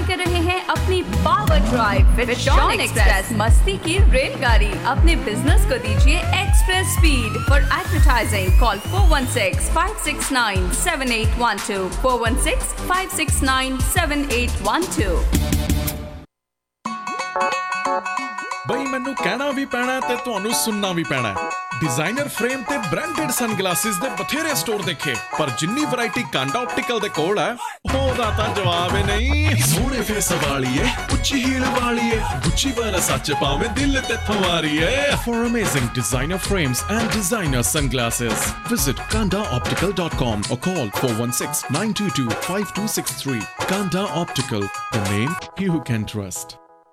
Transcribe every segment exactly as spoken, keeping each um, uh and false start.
कर रहे हैं अपनी power drive with Shawn express, मस्ती की रेलगाड़ी। अपने बिजनेस को दीजिए express speed. For advertising call four one six five six nine seven eight one two, four one six five six nine seven eight one two. ਬਈ ਮੈਨੂੰ ਕਹਿਣਾ ਵੀ ਪੈਣਾ ਤੇ ਤੁਹਾਨੂੰ ਸੁਣਨਾ ਵੀ ਪੈਣਾ। डिजाइनर फ्रेम ते ब्रांडेड सनग्लासेस दे बथेरे स्टोर देखे, पर जिन्नी वैरायटी कांडा ऑप्टिकल दे कोल है ओदा तां जवाब ही नहीं। सोने फेस वाली है, उच्ची हील वाली है, गुच्ची वाला सच पावे दिल ते थवारी है। For amazing designer frames and designer sunglasses, visit kanda optical dot com or call four one six nine two two five two six three. Kanda Optical, the name you can trust.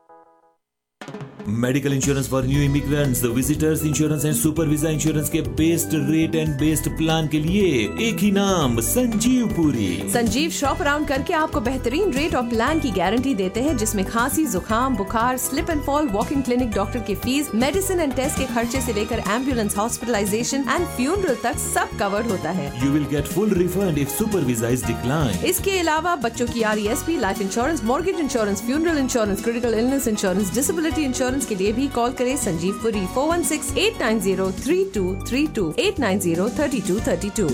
Medical insurance for new immigrants, visitors insurance and super visa insurance के best rate and best plan के लिए एक ही नाम, Sanjeev Puri. Sanjeev shop around करके आपको बेहतरीन rate और plan की गारंटी देते हैं, जिसमें खांसी, जुकाम, बुखार, slip and fall, walking clinic, doctor की फीस, मेडिसिन एंड टेस्ट के खर्चे से लेकर एम्बुलेंस, हॉस्पिटलाइजेशन एंड फ्यूनरल तक सब कवर्ड होता है। You will get full refund if super visa is decline. इसके अलावा बच्चों की R E S P, life insurance, mortgage insurance, funeral insurance, critical illness insurance, disability insurance के लिए भी कॉल करें Sanjeev Puri four one six eight nine zero three to three to, eight nine zero thirty two thirty two.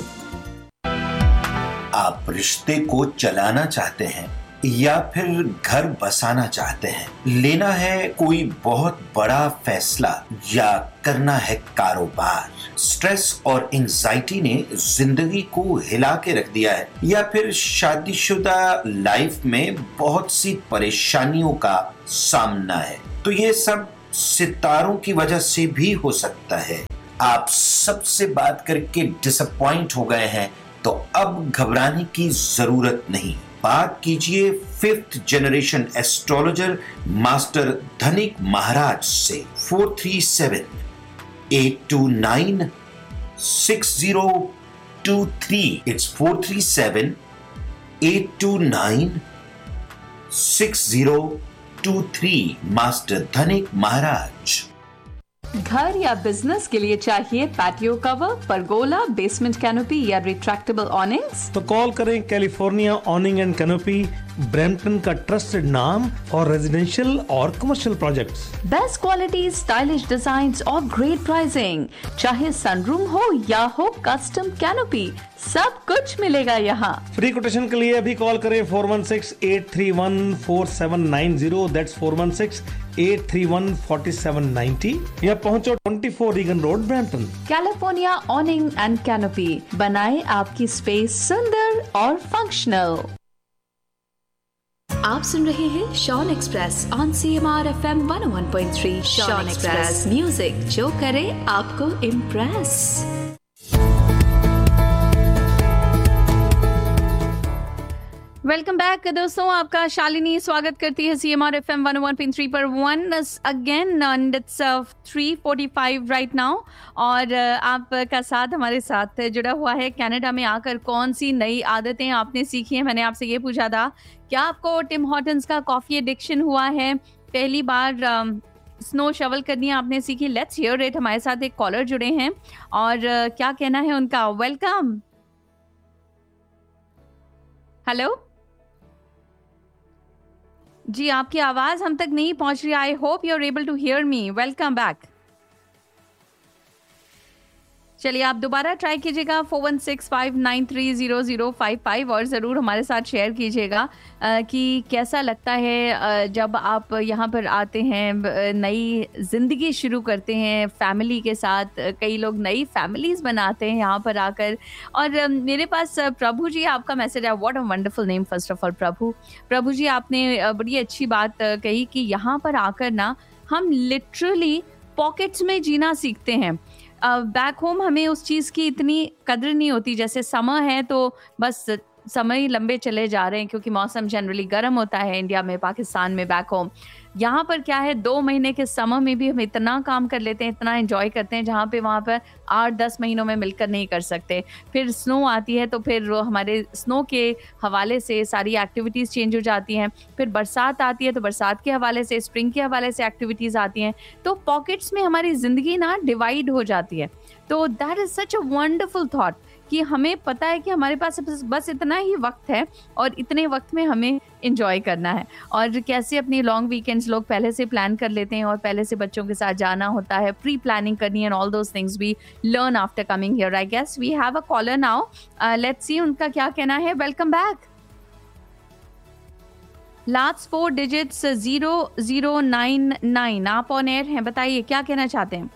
आप रिश्ते को चलाना चाहते हैं या फिर घर बसाना चाहते हैं, लेना है कोई बहुत बड़ा फैसला या करना है कारोबार, स्ट्रेस और एंजाइटी ने जिंदगी को हिला के रख दिया है, या फिर शादीशुदा लाइफ में बहुत सी परेशानियों का सामना है, तो ये सब सितारों की वजह से भी हो सकता है। आप सबसे बात करके डिसअपॉइंट हो गए हैं, तो अब घबराने की जरूरत नहीं। बात कीजिए फिफ्थ जनरेशन एस्ट्रोलॉजर मास्टर धनिक महाराज से। Four three seven eight to nine six zero to three. It's four three seven eight to nine six zero to three. Master धनिक महाराज। घर या बिजनेस के लिए चाहिए patio cover, pergola, basement canopy या retractable ऑनिंग्स? तो कॉल करें कैलिफोर्निया ऑनिंग एंड कैनोपी, ब्रैम्पटन का ट्रस्टेड नाम फॉर रेजिडेंशियल और commercial projects. Best quality, stylish designs और ग्रेट प्राइसिंग। चाहे सनरूम हो या हो कस्टम कैनोपी, सब कुछ मिलेगा यहाँ। फ्री कोटेशन के लिए अभी कॉल करें four one six eight three one four seven nine zero, that's four one six eight three one four seven nine zero, या पहुंचो twenty four Regan road, Brampton. California ऑनिंग and canopy, बनाए आपकी space सुंदर और functional. आप सुन रहे हैं Shawn express on C M R F M one O one point three. Shawn express, music जो करे आपको इम्प्रेस। वेलकम बैक दोस्तों, आपका शालिनी स्वागत करती है C M R F M one ओ वन पॉइंट थ्री पर one again, and it's three forty five right now. और uh, आपका साथ हमारे साथ जुड़ा हुआ है। कनाडा में आकर कौन सी नई आदतें आपने सीखी हैं? मैंने आपसे ये पूछा था, क्या आपको टिम हॉर्टन्स का कॉफ़ी एडिक्शन हुआ है? पहली बार स्नो um, शवल करनी आपने सीखी? Let's hear it. हमारे साथ एक कॉलर जुड़े हैं और uh, क्या कहना है उनका। वेलकम। हेलो जी, आपकी आवाज हम तक नहीं पहुंच रही। I hope you are able to hear me. Welcome back. चलिए आप दोबारा ट्राई कीजिएगा four one six five nine three zero zero five five, और ज़रूर हमारे साथ शेयर कीजिएगा कि कैसा लगता है जब आप यहाँ पर आते हैं, नई ज़िंदगी शुरू करते हैं फैमिली के साथ। कई लोग नई फैमिलीज़ बनाते हैं यहाँ पर आकर। और मेरे पास प्रभु जी आपका मैसेज है। What a wonderful name first of all, प्रभु। प्रभु जी आपने बड़ी अच्छी बात कही कि यहाँ पर आकर ना हम लिटरली पॉकेट्स में जीना सीखते हैं। बैक होम हमें उस चीज़ की इतनी कदर नहीं होती। जैसे समर है तो बस समय लंबे चले जा रहे हैं, क्योंकि मौसम जनरली गर्म होता है इंडिया में, पाकिस्तान में, बैक होम। यहाँ पर क्या है, दो महीने के समर में भी हम इतना काम कर लेते हैं, इतना एंजॉय करते हैं, जहाँ पे वहाँ पर आठ दस महीनों में मिलकर नहीं कर सकते। फिर स्नो आती है तो फिर हमारे स्नो के हवाले से सारी एक्टिविटीज़ चेंज हो जाती हैं। फिर बरसात आती है तो बरसात के हवाले से, स्प्रिंग के हवाले से एक्टिविटीज़ आती हैं। तो पॉकेट्स में हमारी ज़िंदगी ना डिवाइड हो जाती है। तो that is such a wonderful thought कि हमें पता है कि हमारे पास बस, बस इतना ही वक्त है और इतने वक्त में हमें इंजॉय करना है। और कैसे अपनी लॉन्ग वीकेंड्स लोग पहले से प्लान कर लेते हैं और पहले से बच्चों के साथ जाना होता है, प्री प्लानिंग करनी and all those things we learn after coming here. I guess we have a collar now, let's see उनका क्या कहना है। Welcome back. Last four digits zero zero nine nine, आप ऑन एयर हैं, बताइए क्या कहना चाहते हैं।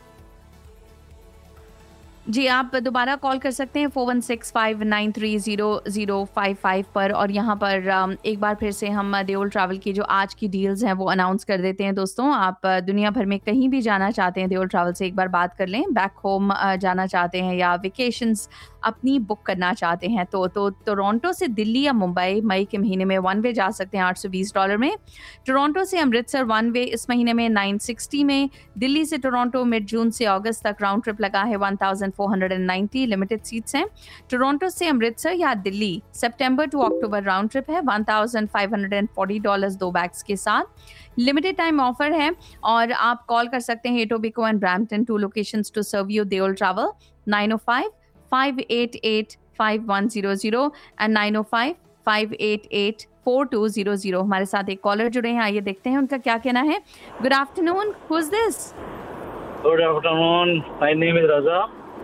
जी आप दोबारा कॉल कर सकते हैं four one six five nine three zero zero five five पर। और यहाँ पर एक बार फिर से हम देओल ट्रैवल की जो आज की डील्स हैं वो अनाउंस कर देते हैं। दोस्तों आप दुनिया भर में कहीं भी जाना चाहते हैं देओल ट्रैवल से एक बार बात कर लें, बैक होम जाना चाहते हैं या वेकेशंस अपनी बुक करना चाहते हैं तो तो टोरंटो से दिल्ली या मुंबई मई के महीने में वन वे जा सकते हैं आठ सौ बीस डॉलर में। टोरंटो से अमृतसर वन वे इस महीने में नाइन सिक्सटी में। दिल्ली से टोरंटो मिड जून से अगस्त तक राउंड ट्रिप लगा है one thousand four hundred ninety, limited seats हैं। टोरंटो से अमृतसर या दिल्ली सितंबर टू अक्टूबर राउंड ट्रिप है one thousand five hundred forty dollars दो बैग्स के साथ, लिमिटेड टाइम ऑफर है। और आप कॉल कर सकते हैं एटोबिको and Brampton, to locations to serve you Deol travel, nine O five five eight eight five one zero zero and nine O five five eight eight four to zero zero. हमारे साथ एक collar जुड़े हैं, आइए देखते हैं उनका क्या कहना है। Good afternoon, who is this? Good afternoon, my name is रजा।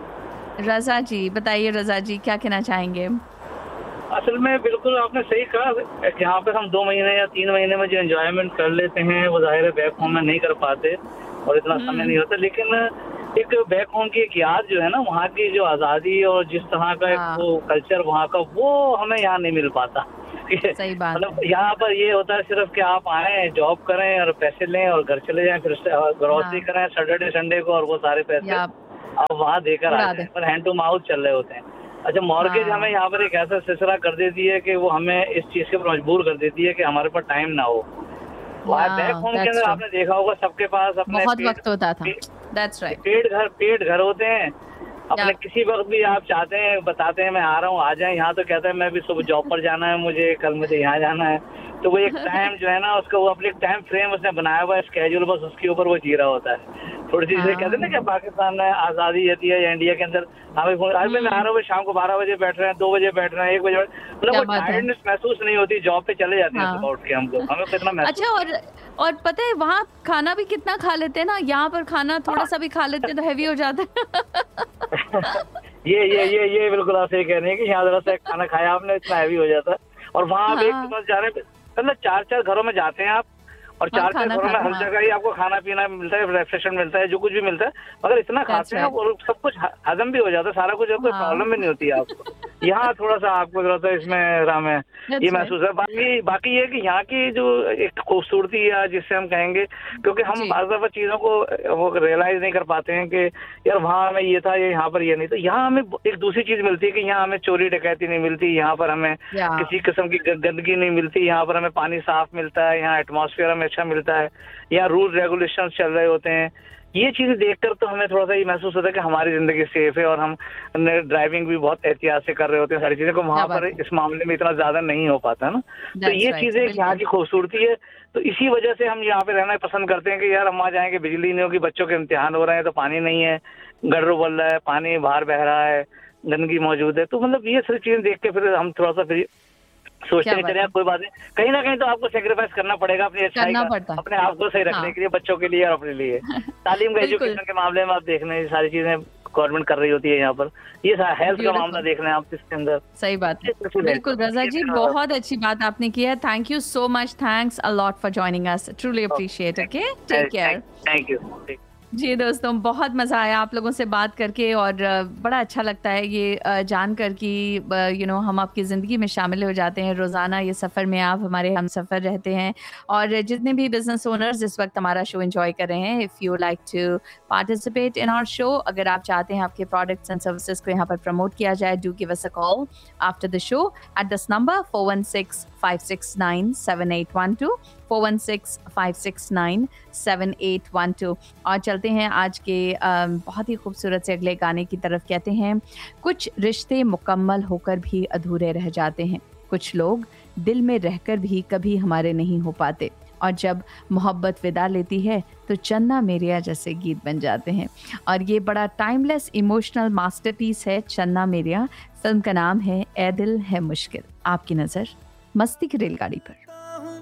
रजा जी, बताइए रजा जी क्या कहना चाहेंगे। असल में बिल्कुल आपने सही कहा कि यहाँ पे हम दो महीने या तीन महीने में जो एंजॉयमेंट कर लेते हैं वो जाहिर है बैक होम में नहीं कर पाते और इतना समय नहीं होता। लेकिन एक बैक होम की एक याद जो है ना, वहाँ की जो आज़ादी और जिस तरह का एक वो कल्चर वहाँ का, वो हमें यहाँ नहीं मिल पाता। सही बात। मतलब यहाँ पर ये होता है सिर्फ कि आप आए, जॉब करें और पैसे लें और घर चले जाएं, फिर ग्रोसरी करें सैटरडे संडे को और वो सारे पैसे आप वहाँ देकर आते हैं, पर हैंड टू माउथ चल रहे होते हैं। अच्छा, मॉर्गेज हमें यहाँ पर एक ऐसा सिलसिला कर देती है कि वो हमें इस चीज के पर मजबूर कर देती है कि हमारे पास टाइम ना हो। बैक होम के अंदर आपने देखा होगा सबके पास अपने बहुत वक्त होता था। That's right. पेड़ घर पेड़ घर होते हैं अपने, किसी वक्त भी आप चाहते हैं बताते हैं मैं आ रहा हूँ, आ जाए। यहाँ तो कहता है मैं भी सुबह जॉब पर जाना है, मुझे कल मुझे यहाँ जाना है। तो वो एक टाइम जो है ना उसका वो अपने टाइम फ्रेम उसने बनाया हुआ है, स्केड्यूल, बस उसके ऊपर वो जी रहा होता है। थोड़ी सी कहते हैं ना कि पाकिस्तान में आज़ादी रहती है या इंडिया के अंदर हमें आज मैं आ रहा हूँ शाम को बारह बजे बैठ रहे हैं, दो बजे बैठ रहे हैं, एक बजे, मतलब वो टायर्डनेस महसूस नहीं होती। जॉब पे चले जाते हैं सुबह उठ के हम लोग, हमें कितना महसूस। अच्छा, और और पता है वहाँ खाना भी कितना खा लेते हैं ना, यहाँ पर खाना थोड़ा सा भी खा लेते हैं तो हैवी हो जाता है। ये ये ये ये बिल्कुल आप सही कह रहे हैं कि यहाँ जरा सा खाना खाया आपने इतना हैवी हो जाता है। और वहाँ आप एक साथ जा रहे हैं, मतलब चार चार घरों में जाते हैं आप और चार चार घरों में हर जगह ही आपको खाना पीना मिलता है, रिफ्रेशमेंट मिलता है, जो कुछ भी मिलता है, मगर इतना खाते हैं और सब कुछ हजम भी हो जाता है, सारा कुछ, कोई प्रॉब्लम भी नहीं होती है आपको। यहाँ थोड़ा सा आपको जरूरत है इसमें राम है ये महसूस है। बाकी बाकी ये कि यहाँ की जो एक खूबसूरती या जिससे हम कहेंगे, क्योंकि हम बार बार चीजों को वो रियलाइज नहीं कर पाते हैं कि यार वहाँ हमें ये था, ये यहाँ पर ये नहीं। तो यहाँ हमें एक दूसरी चीज मिलती है कि यहाँ हमें चोरी डकैती नहीं मिलती, यहाँ पर हमें किसी किस्म की गंदगी नहीं मिलती, यहाँ पर हमें पानी साफ मिलता है, यहाँ एटमॉस्फेयर हमें अच्छा मिलता है, यहाँ रूल रेगुलेशन चल रहे होते हैं। ये चीजें देखकर तो हमें थोड़ा सा ये महसूस होता है कि हमारी जिंदगी सेफ है और हम ड्राइविंग भी बहुत एहतियात से कर रहे होते हैं, सारी चीजें को वहाँ पर इस मामले में इतना ज्यादा नहीं हो पाता है ना। तो ये चीजें यहाँ की खूबसूरती है। तो इसी वजह से हम यहाँ पे रहना पसंद करते हैं कि यार हम वहाँ जाएंगे, बिजली नहीं होगी, बच्चों के इम्तिहान हो रहे हैं तो पानी नहीं है, गटर उबल रहा है, पानी बाहर बह रहा है, गंदगी मौजूद है। तो मतलब ये सारी चीजें देख के फिर हम थोड़ा सा फिर सोचते नहीं चले, कोई बात नहीं, कहीं ना कहीं तो आपको सेक्रीफाइस करना पड़ेगा अपनी अच्छाई का, अपने आप को सही रखने के लिए, बच्चों के लिए और अपने लिए। तालीम का एजुकेशन के मामले में आप देख रहे हैं सारी चीजें गवर्नमेंट कर रही होती है यहाँ पर। ये हेल्थ का मामला देख रहे हैं आप इसके अंदर। सही बात है, बिल्कुल रजा जी, बहुत अच्छी बात आपने की है। Thank you so much, thanks a lot for joining us, truly appreciate. Okay, take care. Thank you. जी दोस्तों, बहुत मज़ा आया आप लोगों से बात करके और बड़ा अच्छा लगता है ये जानकर कि यू नो हम आपकी ज़िंदगी में शामिल हो जाते हैं रोज़ाना, ये सफ़र में आप हमारे हम सफ़र रहते हैं। और जितने भी बिजनेस ओनर्स इस वक्त हमारा शो एंजॉय कर रहे हैं, if you like to participate in our show, अगर आप चाहते हैं आपके प्रोडक्ट्स एंड सर्विसेज को यहाँ पर प्रमोट किया जाए, do give us a call after the show at this number four one six five six nine seven eight one two, four one six five six nine seven eight one two. और चलते हैं आज के बहुत ही खूबसूरत से अगले गाने की तरफ। कहते हैं कुछ रिश्ते मुकम्मल होकर भी अधूरे रह जाते हैं, कुछ लोग दिल में रहकर भी कभी हमारे नहीं हो पाते, और जब मोहब्बत विदा लेती है तो चन्ना मेरेया जैसे गीत बन जाते हैं। और ये बड़ा टाइमलेस इमोशनल मास्टरपीस है चन्ना मेरेया। फिल्म का नाम है ए दिल है मुश्किल। आपकी नज़र मस्ती की रेलगाड़ी पर।